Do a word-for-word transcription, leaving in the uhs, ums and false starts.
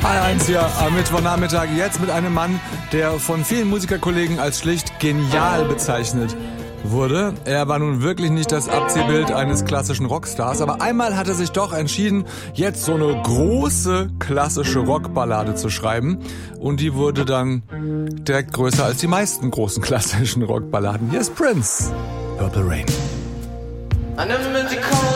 H eins hier am Mittwochnachmittag, jetzt mit einem Mann, der von vielen Musikerkollegen als schlicht genial bezeichnet wurde. Er war nun wirklich nicht das Abziehbild eines klassischen Rockstars, aber einmal hat er sich doch entschieden, jetzt so eine große klassische Rockballade zu schreiben, und die wurde dann direkt größer als die meisten großen klassischen Rockballaden. Hier ist Prince, Purple Rain.